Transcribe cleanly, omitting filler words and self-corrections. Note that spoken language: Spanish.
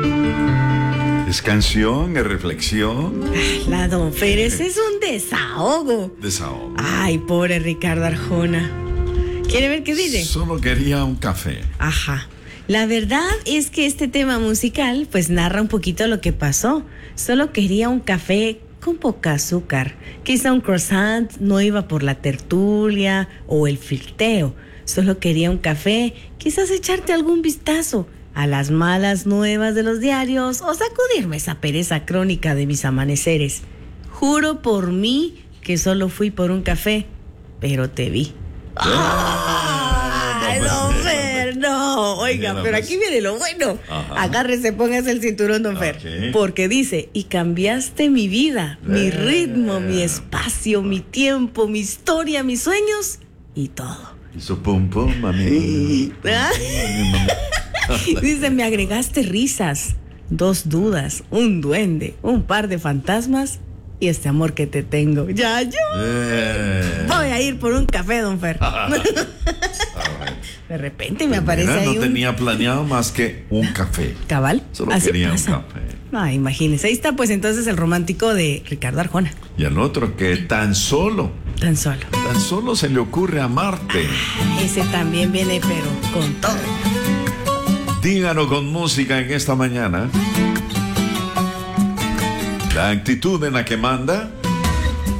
¿Es canción, es reflexión? La Don Fer, ese es un desahogo. Desahogo. Ay, pobre Ricardo Arjona. ¿Quiere ver qué dice? Solo quería un café. Ajá. La verdad es que este tema musical pues narra un poquito lo que pasó. Solo quería un café con poca azúcar. Quizá un croissant, no iba por la tertulia o el flirteo. Solo quería un café, quizás echarte algún vistazo a las malas nuevas de los diarios o sacudirme esa pereza crónica de mis amaneceres. Juro por mí que solo fui por un café, pero te vi. ¡Ay, Don Fer! No, oiga, pero aquí viene lo bueno. Ajá. Agárrese, póngase el cinturón, Don Fer. Okay. Porque dice, y cambiaste mi vida, mi ritmo, mi espacio, mi tiempo, mi historia, mis sueños y todo. Hizo pum pum, mami. Dice, me agregaste risas, 2 dudas, un duende, un par de fantasmas y este amor que te tengo. Ya, yo voy a ir por un café, Don Fer. De repente me aparece ahí no tenía planeado más que un café. Cabal. Solo así quería pasa. un café. Ah, imagínese. Ahí está pues entonces el romántico de Ricardo Arjona. Y el otro que tan solo se le ocurre amarte. Ese también viene pero con todo. Díganos con música en esta mañana. La actitud en la que manda